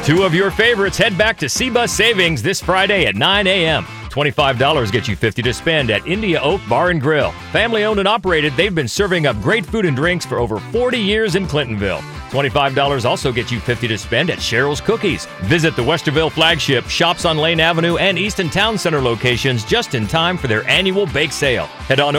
Two of your favorites head back to C-Bus Savings this Friday at 9 a.m. $25 gets you $50 to spend at India Oak Bar and Grill. Family owned and operated, they've been serving up great food and drinks for over 40 years in Clintonville. $25 also gets you $50 to spend at Cheryl's Cookies. Visit the Westerville flagship, shops on Lane Avenue, and Easton Town Center locations just in time for their annual bake sale. Head on